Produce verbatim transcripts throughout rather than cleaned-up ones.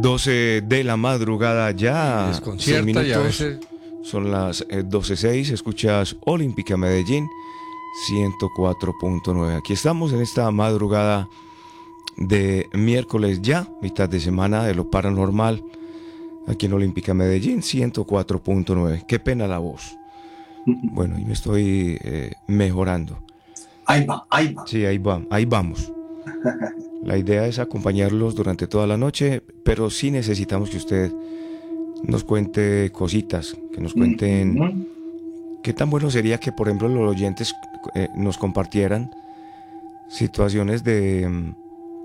doce de la madrugada ya. Desconcierta y a veces... Son las eh, doce seis. Escuchas Olímpica Medellín ciento cuatro punto nueve. Aquí estamos en esta madrugada de miércoles ya, mitad de semana de lo paranormal. Aquí en Olímpica Medellín ciento cuatro punto nueve. Qué pena la voz. Bueno, y me estoy eh, mejorando. Ahí va, ahí va. Sí, ahí va, ahí vamos. La idea es acompañarlos durante toda la noche, pero sí necesitamos que usted nos cuente cositas, que nos cuenten uh-huh. qué tan bueno sería que, por ejemplo, los oyentes eh, nos compartieran situaciones de um,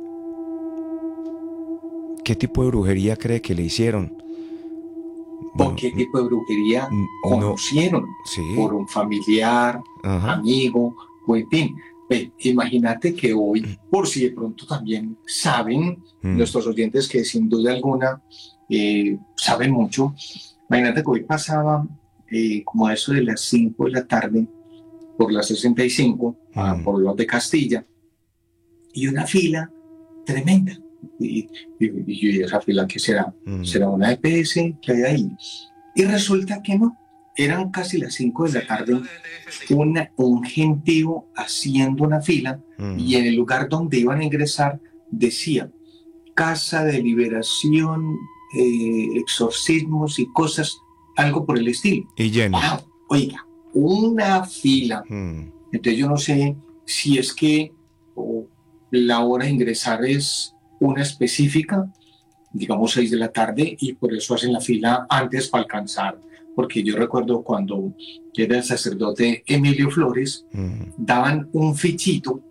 qué tipo de brujería cree que le hicieron. Bueno, o qué tipo de brujería n- conocieron no, sí. por un familiar, uh-huh. amigo, o en fin. Ve, imagínate que hoy, por si de pronto también saben, mm. nuestros oyentes que sin duda alguna eh, saben mucho, imagínate que hoy pasaba eh, como a eso de las cinco de la tarde por la sesenta y cinco, mm. a, por los de Castilla, y una fila tremenda. Y, y, y esa fila, ¿qué será? Mm. ¿Será una E P S que hay ahí? Y resulta que no. Eran casi las cinco de la tarde, una, un gentío haciendo una fila mm. y en el lugar donde iban a ingresar decía Casa de Liberación, eh, exorcismos y cosas, algo por el estilo. Y lleno. Wow, oiga, una fila. Mm. Entonces yo no sé si es que oh, la hora de ingresar es una específica, digamos seis de la tarde, y por eso hacen la fila antes para alcanzar. Porque yo recuerdo cuando era el sacerdote Emilio Flores, mm. daban un fichito,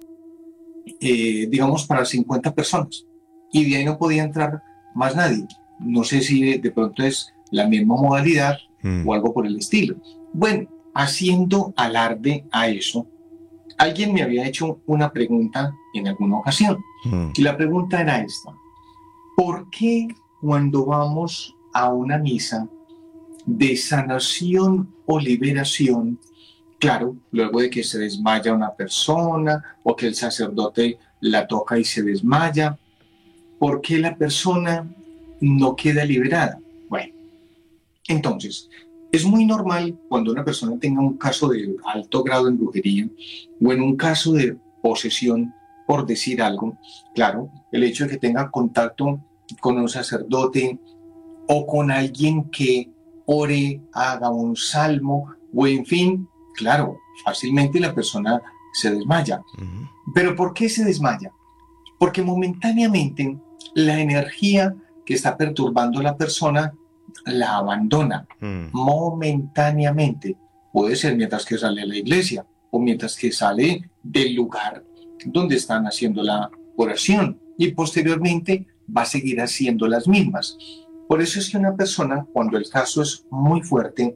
eh, digamos, para cincuenta personas, y de ahí no podía entrar más nadie. No sé si de, de pronto es la misma modalidad mm. o algo por el estilo. Bueno, haciendo alarde a eso, alguien me había hecho una pregunta en alguna ocasión, mm. y la pregunta era esta: ¿por qué cuando vamos a una misa de sanación o liberación, claro, luego de que se desmaya una persona o que el sacerdote la toca y se desmaya, ¿por qué la persona no queda liberada? Bueno, entonces, es muy normal cuando una persona tenga un caso de alto grado en brujería o en un caso de posesión, por decir algo, claro, el hecho de que tenga contacto con un sacerdote o con alguien que ore, haga un salmo, o en fin, claro, fácilmente la persona se desmaya. Uh-huh. ¿Pero por qué se desmaya? Porque momentáneamente la energía que está perturbando a la persona la abandona. Uh-huh. Momentáneamente. Puede ser mientras que sale a la iglesia o mientras que sale del lugar donde están haciendo la oración, y posteriormente va a seguir haciendo las mismas. Por eso es que una persona, cuando el caso es muy fuerte,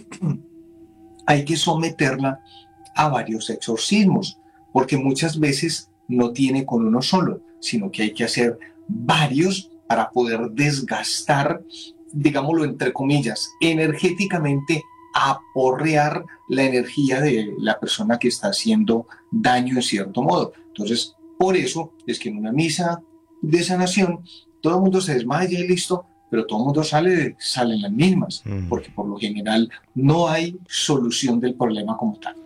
hay que someterla a varios exorcismos, porque muchas veces no tiene con uno solo, sino que hay que hacer varios para poder desgastar, digámoslo entre comillas, energéticamente aporrear la energía de la persona que está haciendo daño en cierto modo. Entonces, por eso es que en una misa de sanación todo el mundo se desmaya y listo, pero todo el mundo sale, salen las mismas, mm. porque por lo general no hay solución del problema como tal.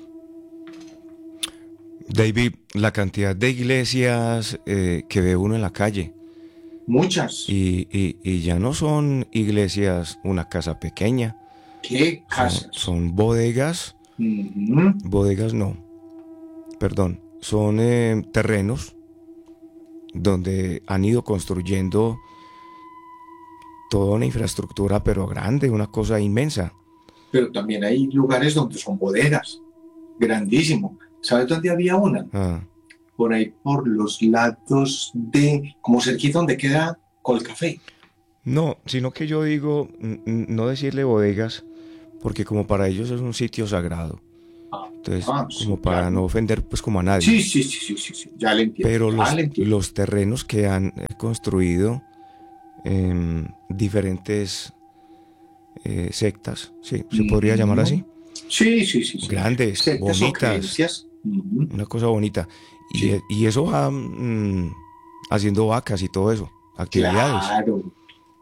David, la cantidad de iglesias eh, que ve uno en la calle. Muchas. Y, y, y ya no son iglesias, una casa pequeña. ¿Qué casas? Son, son bodegas. Mm-hmm. Bodegas no, perdón, son eh, terrenos donde han ido construyendo toda una infraestructura, pero grande, una cosa inmensa. Pero también hay lugares donde son bodegas, grandísimo. ¿Sabes dónde había una? Ah. Por ahí, por los lados de, como cerquita donde queda Colcafé. No, sino que yo digo, n- no decirle bodegas, porque como para ellos es un sitio sagrado. Ah. Entonces, Ah, como sí, para claro. no ofender, pues como a nadie. Sí, sí, sí, sí, sí, sí. Ya le entiendo. Pero ya los, le entiendo. los terrenos que han construido eh, diferentes eh, sectas, sí, se Mm-hmm. podría llamar así. Sí, sí, sí, sí. Grandes, sectas bonitas, mm-hmm. una cosa bonita. Y, Sí. y eso va mm, haciendo vacas y todo eso, actividades. Claro,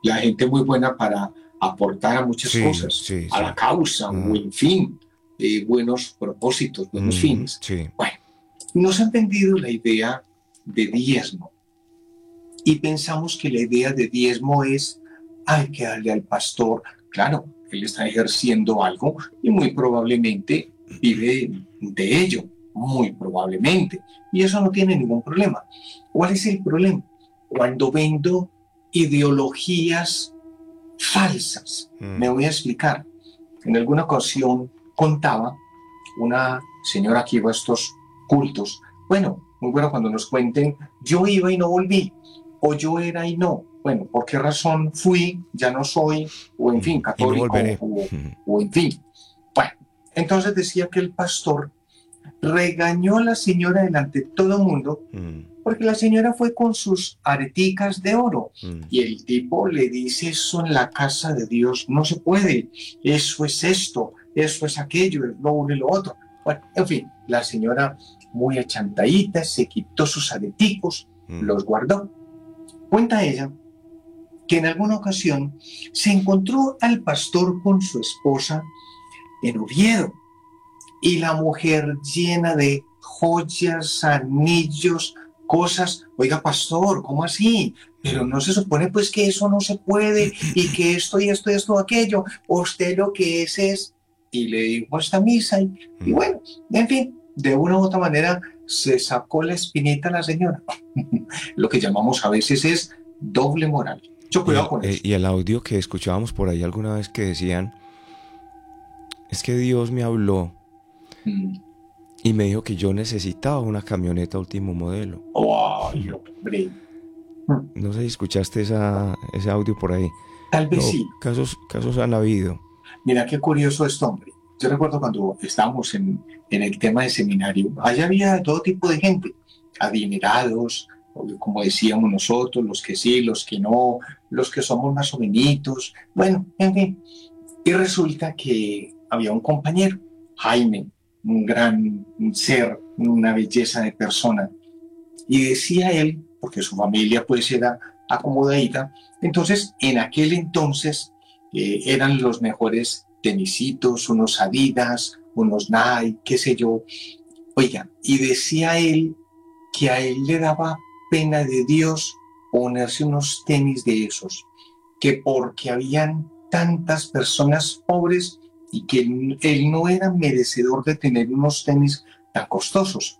la gente muy buena para aportar a muchas sí, cosas, sí, a sí. la causa, uh-huh. o en fin, eh, buenos propósitos, buenos uh-huh. fines. Sí. Bueno, nos han vendido la idea de diezmo y pensamos que la idea de diezmo es, hay que darle al pastor. Claro, él está ejerciendo algo y muy probablemente vive de ello, muy probablemente. Y eso no tiene ningún problema. ¿Cuál es el problema? Cuando vendo ideologías falsas. Mm. Me voy a explicar. En alguna ocasión contaba una señora que iba a estos cultos. Bueno, muy bueno cuando nos cuenten, yo iba y no volví, o yo era y no. Bueno, ¿por qué razón fui, ya no soy, o en fin, católico, no o, o en fin? Bueno, entonces decía que el pastor regañó a la señora delante de todo el mundo, mm. porque la señora fue con sus areticas de oro, mm. y el tipo le dice, eso en la casa de Dios no se puede, eso es esto, eso es aquello, es lo uno y lo otro. Bueno, en fin, la señora muy achantadita se quitó sus areticos, mm. los guardó. Cuenta ella que en alguna ocasión se encontró al pastor con su esposa en Oviedo, y la mujer llena de joyas, anillos, cosas. Oiga, pastor, ¿cómo así? Pero no se supone pues que eso no se puede, y que esto y esto y esto aquello, usted lo que es es, y le dijo esta misa, y, y bueno, en fin, de una u otra manera se sacó la espinita a la señora. Lo que llamamos a veces es doble moral. Yo cuidado con eso. Y el audio que escuchábamos por ahí alguna vez que decían, es que Dios me habló mm. y me dijo que yo necesitaba una camioneta último modelo. Oh, hombre. No sé si escuchaste esa, ese audio por ahí. Tal vez no, sí. Casos, casos han habido. Mira qué curioso esto, hombre. Yo recuerdo cuando estábamos en, en el tema de seminario, allá había todo tipo de gente, adinerados, como decíamos nosotros, los que sí, los que no, los que somos más o menos, bueno, en fin. Y resulta que había un compañero, Jaime, un gran ser, una belleza de persona, y decía él, porque su familia pues era acomodadita, entonces en aquel entonces eh, eran los mejores tenisitos, unos Adidas, unos Nike, qué sé yo. Oiga, y decía él que a él le daba pena de Dios ponerse unos tenis de esos, que porque habían tantas personas pobres y que él, él no era merecedor de tener unos tenis tan costosos.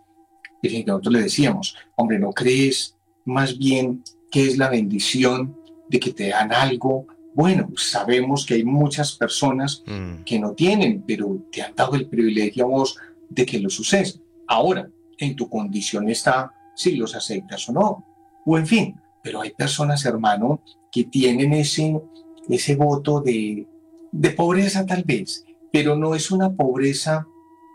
Y nosotros le decíamos, hombre, ¿no crees más bien que es la bendición de que te dan algo? Bueno, sabemos que hay muchas personas mm. que no tienen, pero te han dado el privilegio a vos de que los uses. Ahora, en tu condición está si los aceptas o no. O en fin, pero hay personas, hermano, que tienen ese, ese voto de, de pobreza tal vez, pero no es una pobreza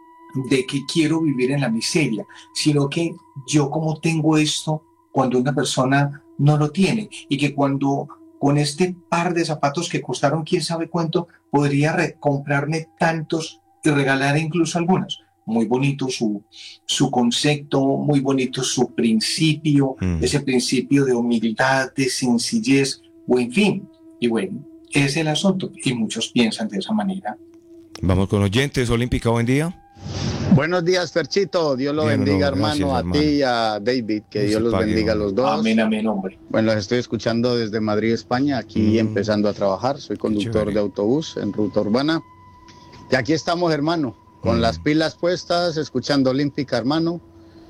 de que quiero vivir en la miseria, sino que yo como tengo esto, cuando una persona no lo tiene, y que cuando con este par de zapatos que costaron quién sabe cuánto, podría comprarme tantos y regalar incluso algunos. Muy bonito su, su concepto, muy bonito su principio, mm. ese principio de humildad, de sencillez, o en fin. Y bueno, es el asunto, y muchos piensan de esa manera. Vamos con oyentes. Olímpica, buen día. Buenos días, Ferchito. Dios lo Bien, bendiga, no, gracias, hermano, a hermano. ti y a David. Que Dios, Dios los pague, bendiga a los dos. Amén, amén, hombre. Bueno, los estoy escuchando desde Madrid, España, aquí mm. empezando a trabajar. Soy conductor de autobús en ruta urbana. Y aquí estamos, hermano, con mm. las pilas puestas, escuchando Olímpica, hermano.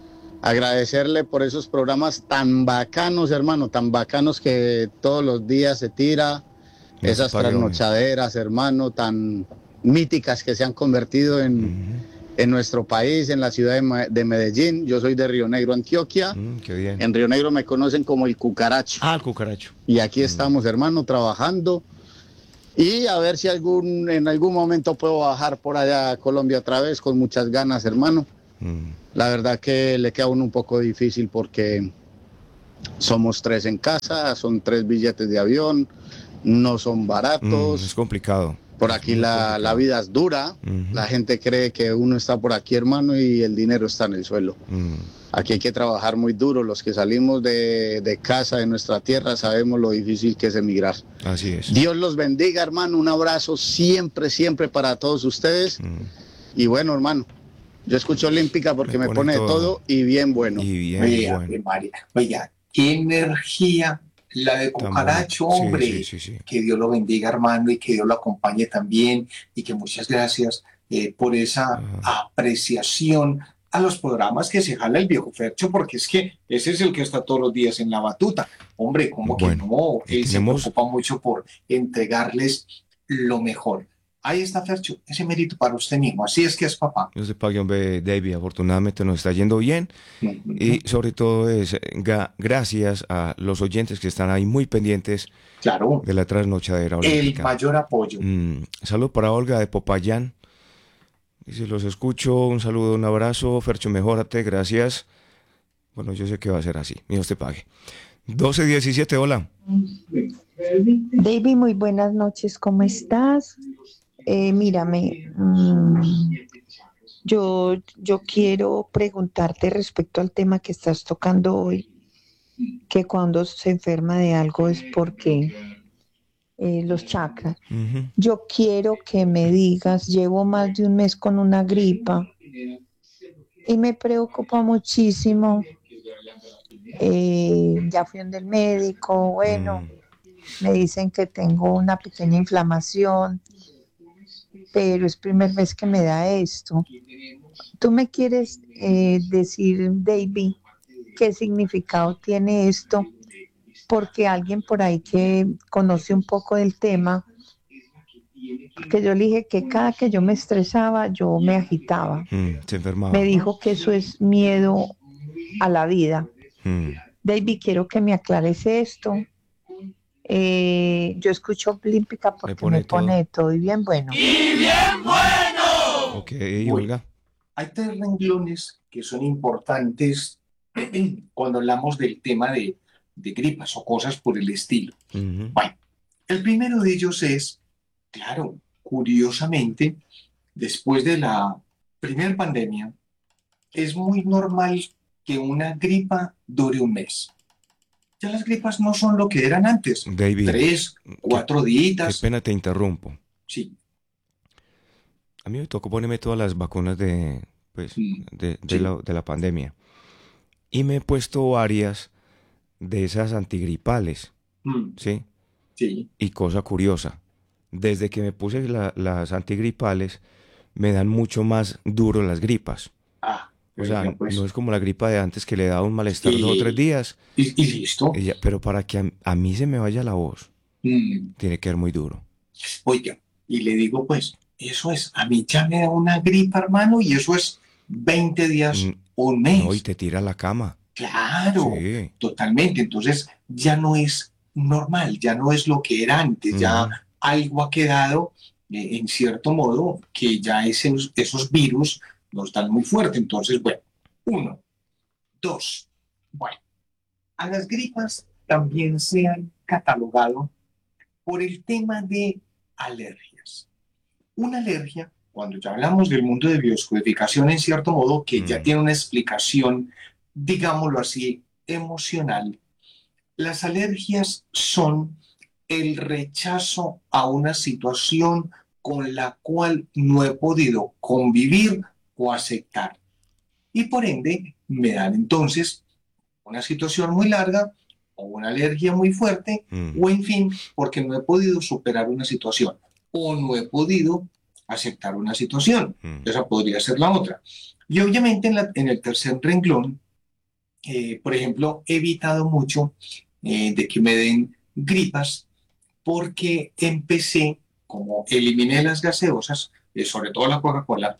Agradecerle por esos programas tan bacanos, hermano, tan bacanos que todos los días se tira. Dios esas trasnochaderas, hermano, tan míticas que se han convertido en... Mm. en nuestro país, en la ciudad de Medellín. Yo soy de Río Negro, Antioquia. Mm, qué bien. En Río Negro me conocen como el Cucaracho. Ah, el Cucaracho. Y aquí mm. estamos, hermano, trabajando. Y a ver si algún, en algún momento puedo bajar por allá a Colombia otra vez, con muchas ganas, hermano. Mm. La verdad que le queda a uno un poco difícil porque somos tres en casa, son tres billetes de avión, no son baratos. Mm, es complicado. Por aquí la, la vida es dura, uh-huh. La gente cree que uno está por aquí, hermano, y el dinero está en el suelo. Uh-huh. Aquí hay que trabajar muy duro. Los que salimos de, de casa, de nuestra tierra, sabemos lo difícil que es emigrar. Así es. Dios los bendiga, hermano. Un abrazo siempre, siempre para todos ustedes. Uh-huh. Y bueno, hermano, yo escucho Olímpica porque me, me pone, pone todo. todo y bien bueno. Y bien Oiga, bueno. María, oiga, qué energía la de Cucaracho, hombre. Sí, sí, sí, sí. Que Dios lo bendiga, hermano, y que Dios lo acompañe también. Y que muchas gracias eh, por esa uh-huh. apreciación a los programas que se jala el viejo Fercho, porque es que ese es el que está todos los días en la batuta. Hombre, ¿cómo bueno, que no? Él tenemos... se preocupa mucho por entregarles lo mejor. Ahí está, Fercho, ese mérito para usted mismo. Así es que es papá. Yo sé, pague, hombre, David, afortunadamente nos está yendo bien. Uh-huh. Y sobre todo es ga- gracias a los oyentes que están ahí muy pendientes claro. de la trasnochadera olímpica. El mayor apoyo. Mm, salud para Olga de Popayán. Dice, los escucho, un saludo, un abrazo. Fercho, mejórate, gracias. Bueno, yo sé que va a ser así. Dios te pague. doce diecisiete, hola. David, muy buenas noches, ¿cómo estás? Eh, mírame, mmm, yo, yo quiero preguntarte respecto al tema que estás tocando hoy, que cuando se enferma de algo es porque eh, los chakras. Uh-huh. Yo quiero que me digas, llevo más de un mes con una gripa y me preocupa muchísimo. Eh, ya fui donde el médico, bueno, mm. me dicen que tengo una pequeña inflamación, pero es primera vez que me da esto. ¿Tú me quieres eh, decir, David, qué significado tiene esto? Porque alguien por ahí que conoce un poco del tema, que yo le dije que cada que yo me estresaba, yo me agitaba. Mm, se enfermaba. Me dijo que eso es miedo a la vida. Mm. David, quiero que me aclares esto. Eh, yo escucho Olímpica porque me pone, me pone todo. todo y bien bueno. ¡Y bien bueno! Ok, Olga. Hay tres renglones que son importantes cuando hablamos del tema de, de gripas o cosas por el estilo. Uh-huh. Bueno, el primero de ellos es, claro, curiosamente, después de la primera pandemia, es muy normal que una gripa dure un mes. Ya las gripas no son lo que eran antes. David, Tres, cuatro días. Qué pena te interrumpo. Sí. A mí me tocó ponerme todas las vacunas de, pues, mm, de, de, sí. la, de la pandemia. Y me he puesto varias de esas antigripales. Mm. ¿Sí? Sí. Y cosa curiosa, desde que me puse la, las antigripales, me dan mucho más duro las gripas. Ah. O sea, pues, no es como la gripa de antes que le daba un malestar y, dos o tres días. Y, y listo. Ella, pero para que a, a mí se me vaya la voz, mm. tiene que ser muy duro. Oiga, y le digo pues, eso es, a mí ya me da una gripa, hermano, y eso es veinte días, mm. un mes. No, y te tira a la cama. Claro, sí. Totalmente. Entonces ya no es normal, ya no es lo que era antes, mm. ya algo ha quedado, eh, en cierto modo, que ya esos, esos virus nos dan muy fuerte. Entonces, bueno, uno, dos, bueno, a las gripas también se han catalogado por el tema de alergias. Una alergia, cuando ya hablamos del mundo de bioscodificación, en cierto modo, que mm. ya tiene una explicación, digámoslo así, emocional, las alergias son el rechazo a una situación con la cual no he podido convivir o aceptar. Y por ende, me dan entonces una situación muy larga o una alergia muy fuerte, mm. o en fin, porque no he podido superar una situación o no he podido aceptar una situación. Mm. Esa podría ser la otra. Y obviamente en, la, en el tercer renglón, eh, por ejemplo, he evitado mucho eh, de que me den gripas porque empecé, como eliminé las gaseosas, eh, sobre todo la Coca-Cola,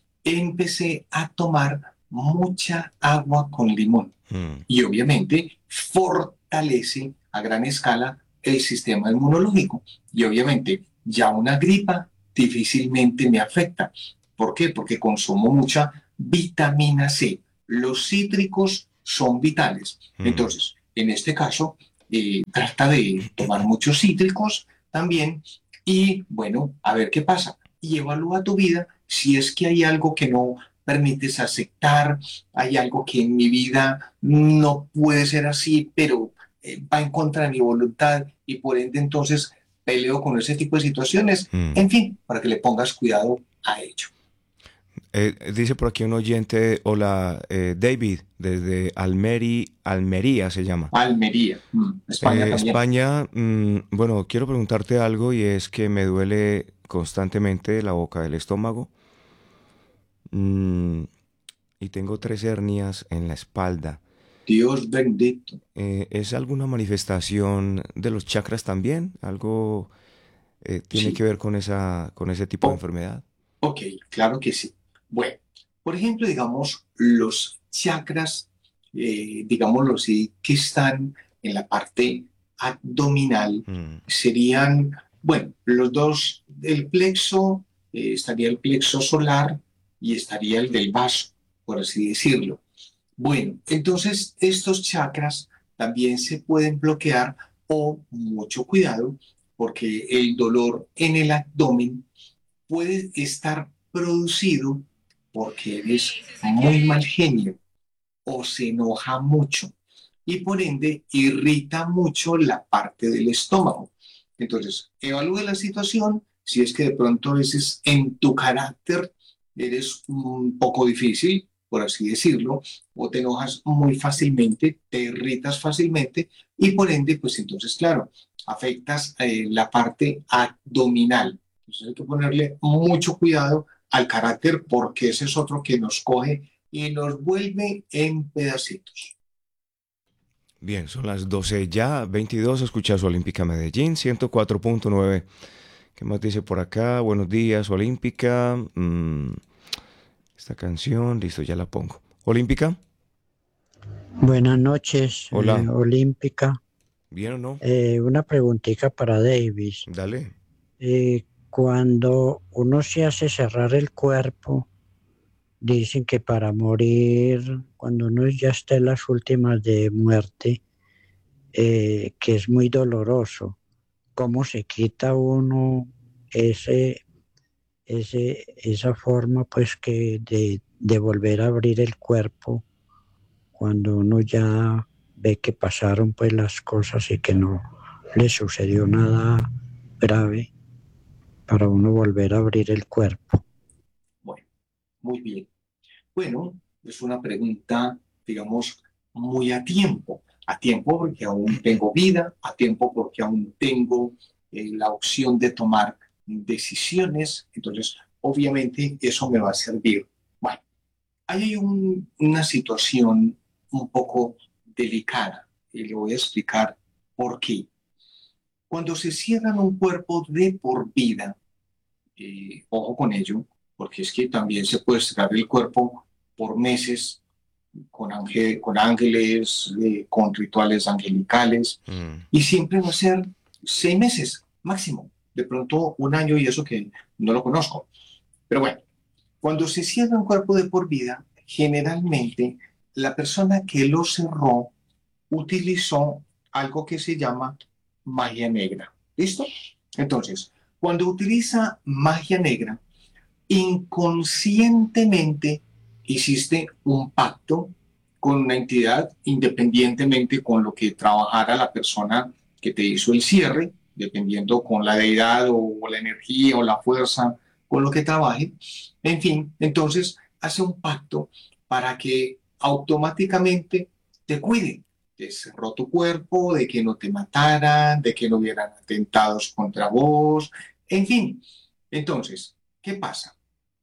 empecé a tomar mucha agua con limón. Mm. Y obviamente fortalece a gran escala el sistema inmunológico. Y obviamente ya una gripa difícilmente me afecta. ¿Por qué? Porque consumo mucha vitamina C. Los cítricos son vitales. Mm. Entonces, en este caso, eh, trata de tomar muchos cítricos también y bueno, a ver qué pasa. Y evalúa tu vida si es que hay algo que no permites aceptar, hay algo que en mi vida no puede ser así, pero eh, va en contra de mi voluntad y por ende entonces peleo con ese tipo de situaciones. Mm. En fin, para que le pongas cuidado a ello. Eh, dice por aquí un oyente, hola, eh, David, desde Almeri, Almería se llama. Almería, mm, España Eh, también. España, mm, bueno, quiero preguntarte algo y es que me duele constantemente la boca del estómago mm, y tengo tres hernias en la espalda. Dios bendito. Eh, ¿es alguna manifestación de los chakras también? ¿Algo eh, tiene que Sí. ver con esa, con ese tipo de Oh, enfermedad? ok, claro que sí. Bueno, por ejemplo, digamos, los chakras, eh, digámoslo así, que están en la parte abdominal, Mm, serían, bueno, los dos, el plexo, eh, estaría el plexo solar y estaría el del vaso, por así decirlo. Bueno, entonces estos chakras también se pueden bloquear o mucho cuidado porque el dolor en el abdomen puede estar producido porque eres muy mal genio o se enoja mucho y por ende irrita mucho la parte del estómago. Entonces, evalúe la situación, si es que de pronto a veces en tu carácter eres un poco difícil, por así decirlo, o te enojas muy fácilmente, te irritas fácilmente y por ende, pues entonces, claro, afectas eh, la parte abdominal. Entonces hay que ponerle mucho cuidado al carácter porque ese es otro que nos coge y nos vuelve en pedacitos. bien, son las doce ya, veintidós, escuchas Olímpica Medellín, ciento cuatro punto nueve. ¿Qué más dice por acá? Buenos días, Olímpica. Mm, esta canción, listo, ya la pongo. Olímpica, Buenas noches, eh, hola, Olímpica. ¿bien o no? Eh, una preguntita para Davis. Dale. Eh, cuando uno se hace cerrar el cuerpo, dicen que para morir, cuando uno ya está en las últimas de muerte, eh, que es muy doloroso. ¿Cómo se quita uno ese, ese, esa forma, pues, que de, de volver a abrir el cuerpo cuando uno ya ve que pasaron pues las cosas y que no le sucedió nada grave para uno volver a abrir el cuerpo? Bueno, muy bien. Bueno, es una pregunta, digamos, muy a tiempo. A tiempo porque aún tengo vida, a tiempo porque aún tengo eh, la opción de tomar decisiones. Entonces, obviamente, eso me va a servir. Bueno, hay un, una situación un poco delicada y le voy a explicar por qué. Cuando se cierran un cuerpo de por vida, eh, ojo con ello, porque es que también se puede cerrar el cuerpo por meses con, ángel, con ángeles, eh, con rituales angelicales, Mm, y siempre va a ser seis meses máximo, de pronto un año y eso que no lo conozco. Pero bueno, cuando se cierra un cuerpo de por vida, generalmente la persona que lo cerró utilizó algo que se llama magia negra. ¿Listo? Entonces, cuando utiliza magia negra, inconscientemente hiciste un pacto con una entidad, independientemente con lo que trabajara la persona que te hizo el cierre, dependiendo con la deidad o la energía o la fuerza con lo que trabaje. En fin, entonces hace un pacto para que automáticamente te cuide. Te cerró tu cuerpo, de que no te mataran, de que no hubieran atentados contra vos, en fin. Entonces, ¿qué pasa?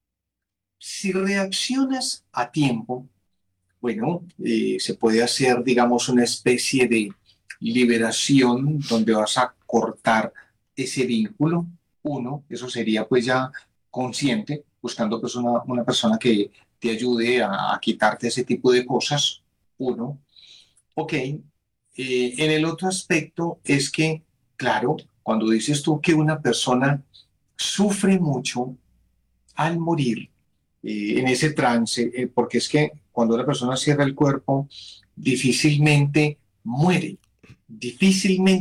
Si reaccionas a tiempo, bueno, eh, se puede hacer, digamos, una especie de liberación donde vas a cortar ese vínculo. Uno, eso sería pues ya consciente, buscando pues una, una persona que te ayude a, a quitarte ese tipo de cosas. Uno, ok. Eh, en el otro aspecto es que, claro, cuando dices tú que una persona sufre mucho al morir, eh, en ese trance, eh, porque es que cuando una persona cierra el cuerpo, difícilmente muere, difícilmente